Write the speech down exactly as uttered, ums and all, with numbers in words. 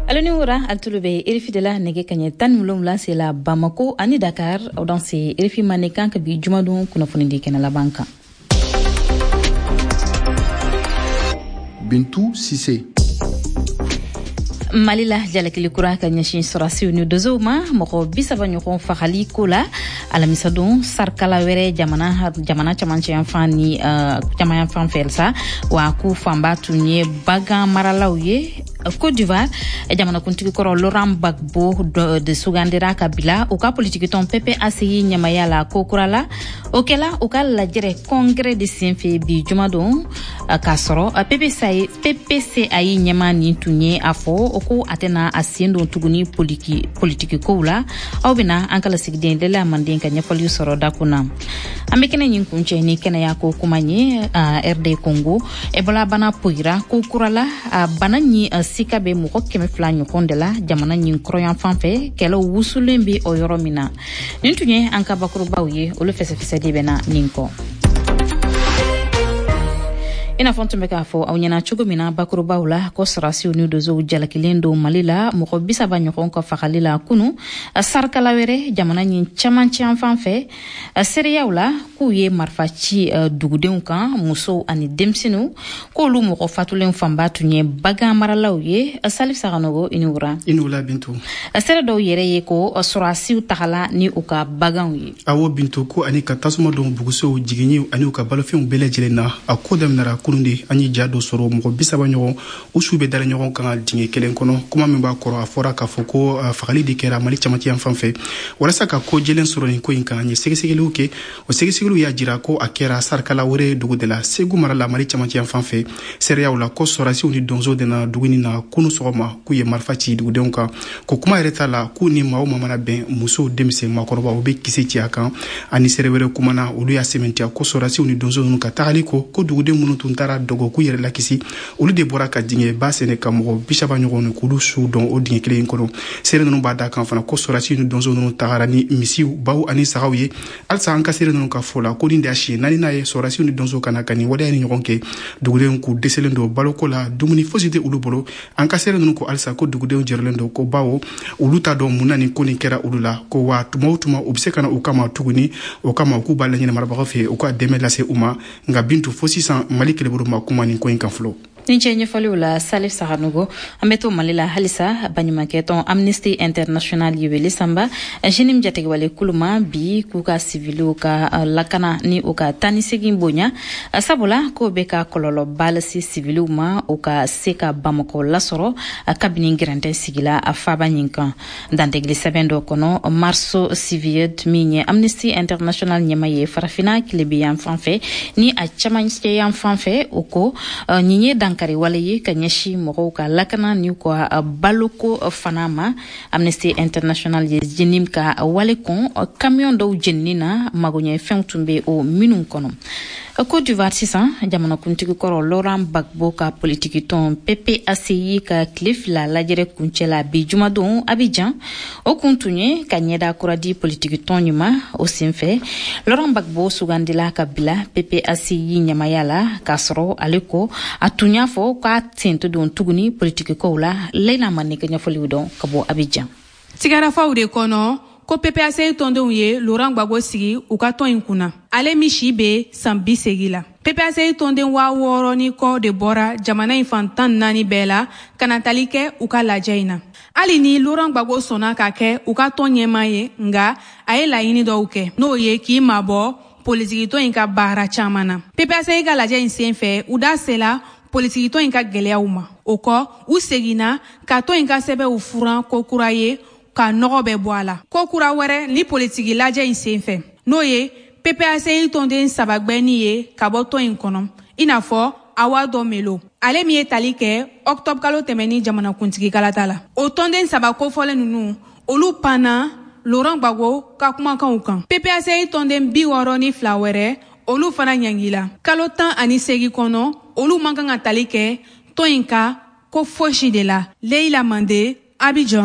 Aloniura altulube irifi de la nege kanye tan mulum la c'est la Bamako ani Dakar dans ces irifi manekan ka bi jumadun kuna funindi kena la banka. Bintou Sissé. Malila jalakili kura ka nyashin sorasi uni dozoma moko bisaba nyoko fakhali kula alamisa don sarkala were jamana jamana chamanche enfani uh, jamana enfan felsa wa ku famba tunye baga maralawye Côte d'Ivoire jamana kuntiki koro Laurent Gbagbo de Sugandira Kabila uka politique ton P P A C I nyamayala kokurala okela ukal la jere congrès de Saint-Fé bi jumadon kasoro P P C A I nyamani tunye afo oko atena asiendo tuguni politique politique koula obina ankala sigden de la mandinka nyafali soro dakuna amekene nyinkunche ni kena yako kumanye R D Congo ebola bana poira kokurala banani sikabe mu hokkeme flanyo kondela jamana nyin kroyan fanfe kelo wusulembi o yoromina nintunye anka bakuru bawye o le fese fese dibena ninko ina fonto meka fo awnyana chugo mina bakuru bawla ko sarasi uni dozo jalakilendo malila mo ko bisa banyo ko fakhalila kunu sarkala were jamana nyin chamanchi fanfe seriyaula ku ye marfachi duguden kan muso ani demsinu ko lu mo ko fatulen famba tunye baga maralawye salif saganogo inura inula bintu sere do yere ye ko sarasi takala ni uka baganwi awo bintu ko ani katasuma don buguso jiginyi ani uka balofin belejilena akodam nara kunundi ani jado soro mo bisaba nyogo usube dara nyogo kan dinge kelen kono kuma min ba koro afora ka foko fagali de kera mali chamati en fanfe wala saka ko jelen soro ni ko inkan ni segesegelu ke o segesegelu ya jira ko akera sarkala wore dugu de la segu marala mali chamati en fanfe seria wala ko sorasi uni donzo de na duguni na kunu soma ku ye marfachi dugu de onka ko kuma ereta la ku ni mawo mama ben muso demse makoroba obe kiseti akan ani serewere kuma na olu ya sementi ko sorasi uni donzo nu ka taliko ko dugu de munu tuntara dogo ku yere la kisi olu de bora ka dinge ba sene ka mo bishaba nyogo ne kulu su don o dinge kele kono sere no ba da kan fana ko sorasi uni donzo nu tagara ni misiu bawu ani sagawiye alsa anka sere no ka fola ko dinde ashi nani na ye sorasi uni donzo kana kani wada ni nyogonke dugude ku deselendo baloko la dumuni fosite ulu bolo anka sere no ko alsa ko dugude jerlendo ko bawo ulu ta do munani ko ni kera ulula ko wa tuma tuma obsekana ukama tuguni okama ku balanya na maraba fe o ko demela se uma nga bintu fosi san malik le buru makuma ni ko inkan flo Ninche Faliula Salif Sahanogo ameto malila halisa banyuma keton Amnesty International yewele samba jenim jategi wale kuluma bi kuka civilu ka lakana ni uka tani segimbonya sabula ko beka kololo balasi civilu ma uka seka Bamako lasoro kabini ngirante sigila afaba nyinkan dantegli sabendo kono marso civiet minye Amnesty International nyemaye farafina kilebiyan fanfe ni a chamanche yan fanfe uko nyinye kari walaye kanyashi moko ka lakana ni ko baloko fanama Amnesty International ye jinim ka wale kon camion do jennina magonya fentumbe o minun kono Côte d'Ivoire sisa jamana kuntiki koro Laurent Gbagbo ka politique ton P P A C I ka cliff la lajere kunchela bi jumadon Abidjan o kuntunye kanyeda kuradi politique ton nyuma o sinfe Laurent Gbagbo Sugandila Kabila P P A C I nyamayala kasro aleko atunya fo ka tento don tuguni politique ko la leila manike nyafoliudon kabo Abidjan tigara fawde kono ko P P A C I tondon ye Laurent Gbagbo sigi u ka ton inkuna ale mishi be sambi segila P P A C I tonden wa woro ni ko de bora jamana infantan nani bela kanatalike u ka lajaina ali ni Laurent Gbagbo sona ka ke u ka ton yema ye nga ay la yini do ke no ye ki mabo politique to inka bara chamana P P A C I ga laja insenfe u da sela politique to inka geleauma oko u segina ka to inka sebe u furan ko kuraye ka nogo be boala ko kura were ni politique laje insenfe no ye P P A C I tonden sabagbeni ye kaboto inkonom inafo awado melo ale mi etalike octobre kalo temeni jamana kuntigi galatala o tonden sabako fole nunu olu pana Laurent Gbagbo ka kuma kan ukan P P A C I tonden bi woro ni flawere olu fana nyangila kalo tan ani segi kono olu mankan talike to inka ko foshi de la Leila Mande Abidjan